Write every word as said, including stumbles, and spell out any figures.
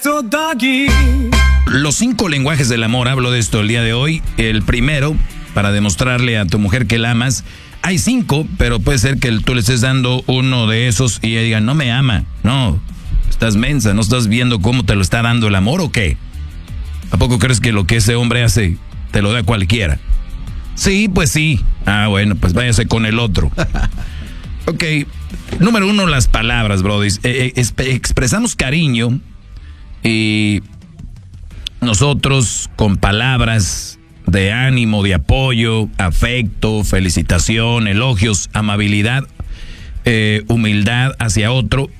Los cinco lenguajes del amor, hablo de esto el día de hoy. El primero, para demostrarle a tu mujer que la amas. Hay cinco, pero puede ser que tú le estés dando uno de esos y ella diga, no me ama. No, estás mensa, ¿no estás viendo cómo te lo está dando el amor o qué? ¿A poco crees que lo que ese hombre hace te lo da cualquiera? Sí, pues sí. Ah, bueno, pues váyase con el otro. Ok, número uno, las palabras, brody. Eh, eh, expresamos cariño y nosotros con palabras de ánimo, de apoyo, afecto, felicitación, elogios, amabilidad, eh, humildad hacia otro.